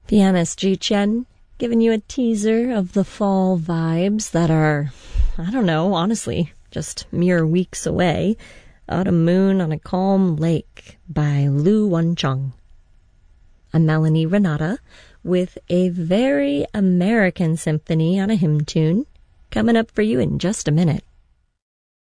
Pianist Ji Chen, giving you a teaser of the fall vibes that are, I don't know, honestly, just mere weeks away. Autumn Moon on a Calm Lake by Lu Wencheng. I'm Melanie Renata with a very American symphony on a hymn tune coming up for you in just a minute.